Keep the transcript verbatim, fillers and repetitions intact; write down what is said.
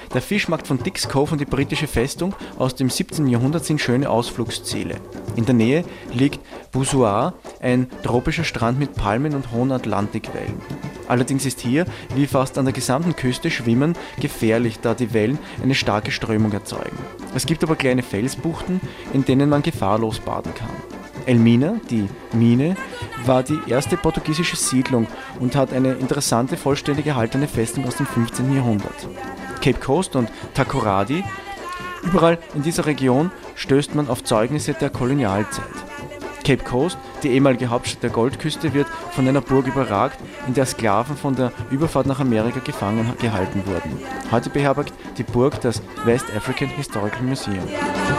Der Fischmarkt von Dix Cove und die britische Festung aus dem siebzehnten Jahrhundert sind schöne Ausflugsziele. In der Nähe liegt Busoir, ein tropischer Strand mit Palmen und hohen Atlantikwellen. Allerdings ist hier, wie fast an der gesamten Küste, Schwimmen gefährlich, da die Wellen eine starke Strömung erzeugen. Es gibt aber kleine Felsbuchten, in denen man gefahrlos baden kann. Elmina, die Mine, war die erste portugiesische Siedlung und hat eine interessante, vollständig erhaltene Festung aus dem fünfzehnten Jahrhundert. Cape Coast und Takoradi, überall in dieser Region stößt man auf Zeugnisse der Kolonialzeit. Cape Coast, die ehemalige Hauptstadt der Goldküste, wird von einer Burg überragt, in der Sklaven von der Überfahrt nach Amerika gefangen gehalten wurden. Heute beherbergt die Burg das West African Historical Museum.